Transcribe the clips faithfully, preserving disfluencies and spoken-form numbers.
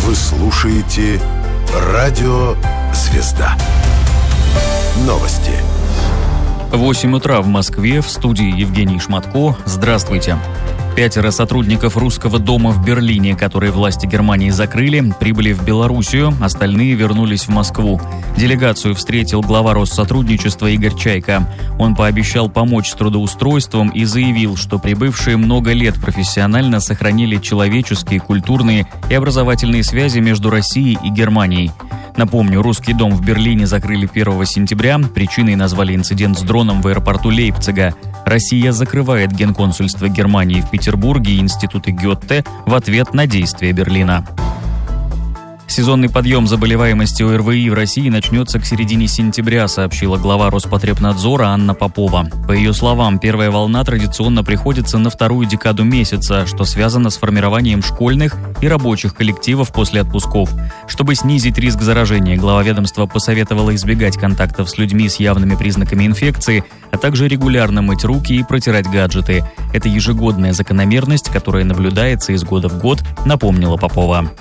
Вы слушаете Радио Звезда. Новости. восемь утра в Москве, в студии Евгений Шматко. Здравствуйте. Пятеро сотрудников Русского дома в Берлине, которые власти Германии закрыли, прибыли в Белоруссию, остальные вернулись в Москву. Делегацию встретил глава Россотрудничества Игорь Чайка. Он пообещал помочь с трудоустройством и заявил, что прибывшие много лет профессионально сохранили человеческие, культурные и образовательные связи между Россией и Германией. Напомню, Русский дом в Берлине закрыли первого сентября. Причиной назвали инцидент с дроном в аэропорту Лейпцига. Россия закрывает генконсульство Германии в Петербурге и институты Гёте в ответ на действия Берлина. Сезонный подъем заболеваемости ОРВИ в России начнется к середине сентября, сообщила глава Роспотребнадзора Анна Попова. По ее словам, первая волна традиционно приходится на вторую декаду месяца, что связано с формированием школьных и рабочих коллективов после отпусков. Чтобы снизить риск заражения, глава ведомства посоветовала избегать контактов с людьми с явными признаками инфекции, а также регулярно мыть руки и протирать гаджеты. Это ежегодная закономерность, которая наблюдается из года в год, напомнила Попова.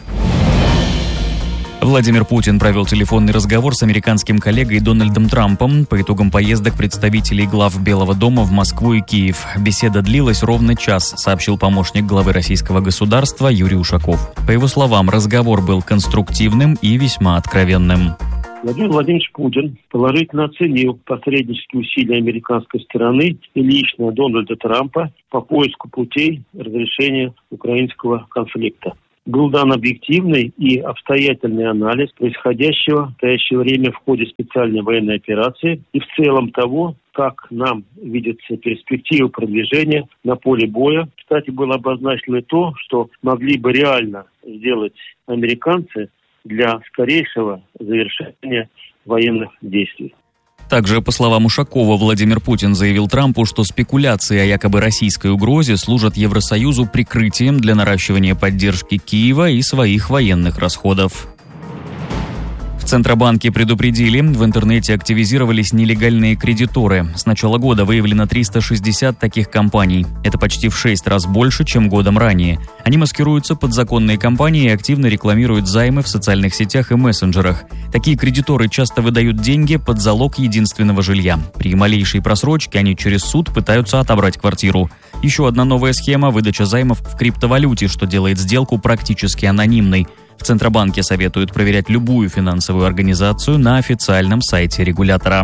Владимир Путин провел телефонный разговор с американским коллегой Дональдом Трампом по итогам поездок представителей глав Белого дома в Москву и Киев. Беседа длилась ровно час, сообщил помощник главы российского государства Юрий Ушаков. По его словам, разговор был конструктивным и весьма откровенным. Владимир Владимирович Путин положительно оценил посреднические усилия американской стороны и лично Дональда Трампа по поиску путей разрешения украинского конфликта. Был дан объективный и обстоятельный анализ происходящего в настоящее время в ходе специальной военной операции и в целом того, как нам видится перспектива продвижения на поле боя. Кстати, было обозначено то, что могли бы реально сделать американцы для скорейшего завершения военных действий. Также, по словам Ушакова, Владимир Путин заявил Трампу, что спекуляции о якобы российской угрозе служат Евросоюзу прикрытием для наращивания поддержки Киева и своих военных расходов. В Центробанке предупредили, в интернете активизировались нелегальные кредиторы. С начала года выявлено триста шестьдесят таких компаний. Это почти в шесть раз больше, чем годом ранее. Они маскируются под законные компании и активно рекламируют займы в социальных сетях и мессенджерах. Такие кредиторы часто выдают деньги под залог единственного жилья. При малейшей просрочке они через суд пытаются отобрать квартиру. Еще одна новая схема – выдача займов в криптовалюте, что делает сделку практически анонимной. В Центробанке советуют проверять любую финансовую организацию на официальном сайте регулятора.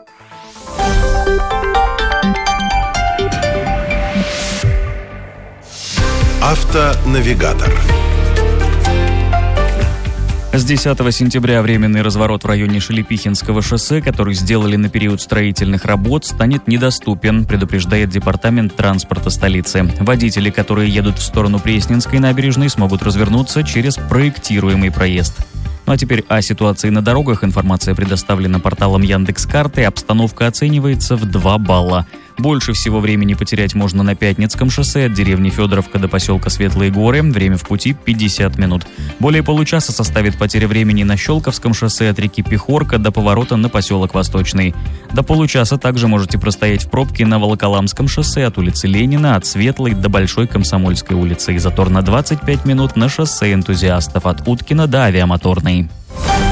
Автонавигатор. С десятого сентября временный разворот в районе Шелепихинского шоссе, который сделали на период строительных работ, станет недоступен, предупреждает Департамент транспорта столицы. Водители, которые едут в сторону Пресненской набережной, смогут развернуться через проектируемый проезд. Ну а теперь о ситуации на дорогах. Информация предоставлена порталом Яндекс.Карты. Обстановка оценивается в два балла. Больше всего времени потерять можно на Пятницком шоссе от деревни Федоровка до поселка Светлые Горы. Время в пути пятьдесят минут. Более получаса составит потеря времени на Щелковском шоссе от реки Пехорка до поворота на поселок Восточный. До получаса также можете простоять в пробке на Волоколамском шоссе от улицы Ленина, от Светлой до Большой Комсомольской улицы. И затор на двадцать пять минут на шоссе Энтузиастов от Уткина до Авиамоторной.